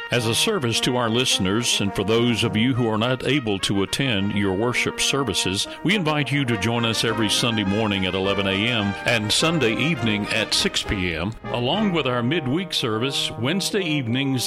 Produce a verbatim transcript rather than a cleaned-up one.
As a service to our listeners, and for those of you who are not able to attend your worship services, we invite you to join us every Sunday morning at eleven a.m. and Sunday evening at six p.m., along with our midweek service Wednesday evenings